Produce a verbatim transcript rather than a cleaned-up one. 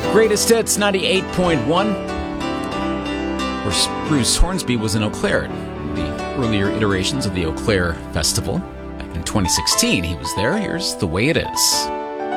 Greatest Hits ninety-eight point one. Of course, Bruce Hornsby was in Eau Claire, the earlier iterations of the Eau Claire Festival. Back in twenty sixteen, he was there. Here's The Way It Is.